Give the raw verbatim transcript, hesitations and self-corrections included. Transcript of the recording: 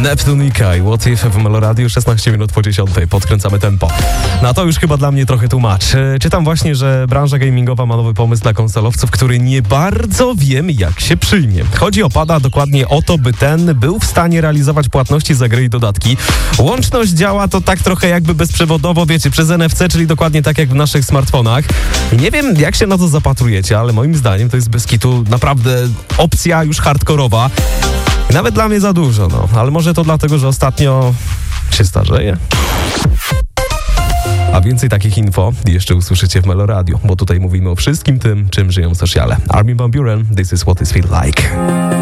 Neptune i Kai, What If w Meloradiu, szesnaście minut po dziesiątej, podkręcamy tempo. No to już chyba dla mnie trochę tłumacz. Czytam właśnie, że branża gamingowa ma nowy pomysł dla konsolowców, który nie bardzo wiem, jak się przyjmie. Chodzi o pada dokładnie o to, by ten był w stanie realizować płatności za gry i dodatki. Łączność działa to tak trochę jakby bezprzewodowo, wiecie, przez N F C, czyli dokładnie tak jak w naszych smartfonach. Nie wiem, jak się na to zapatrujecie, ale moim zdaniem to jest bez kitu naprawdę opcja już hardkorowa. Nawet dla mnie za dużo, no. Ale może to dlatego, że ostatnio się starzeję. A więcej takich info jeszcze usłyszycie w Meloradiu, bo tutaj mówimy o wszystkim tym, czym żyją sociale. Armin van Buuren, This is what it feels like.